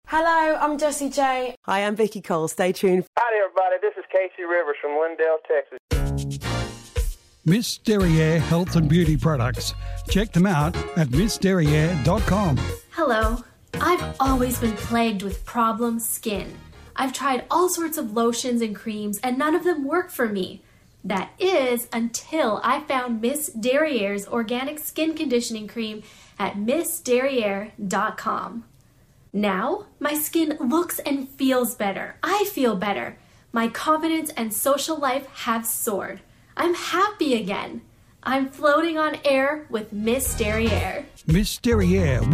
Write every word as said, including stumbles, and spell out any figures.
Hello, I'm Jessie J. Hi, I'm Vicky Cole. Stay tuned. Hi, everybody. This is Casey Rivers from Lindale, Texas. Miss Derriere Health and Beauty Products. Check them out at miss derriere dot com. Hello. I've always been plagued with problem skin. I've tried all sorts of lotions and creams and none of them work for me. That is until I found Miss Derriere's organic skin conditioning cream at miss derriere dot com. Now, my skin looks and feels better. I feel better. My confidence and social life have soared. I'm happy again. I'm floating on air with Miss Derriere. Miss Derriere.